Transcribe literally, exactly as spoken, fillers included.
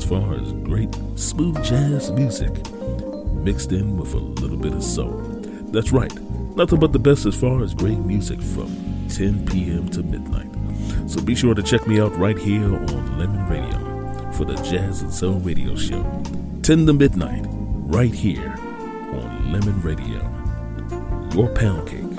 far as great smooth jazz music mixed in with a little bit of soul. That's right, nothing but the best as far as great music from ten p.m. to midnight. So be sure to check me out right here on Lemon Radio for the Jazz and Soul Radio Show, ten to midnight, right here on Lemon Radio, your pound cake